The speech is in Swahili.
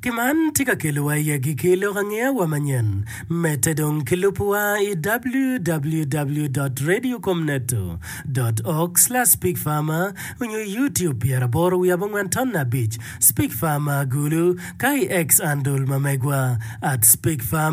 Kiman tika kilua ya gikilo rangia wa manyan. Metadong kilupua I www.radiocomneto.org/speakfarmer unyo YouTube ya raboro ya bongwantana beach. Speak Farmer Gulu kai ex andol mamegwa at Speak Farmer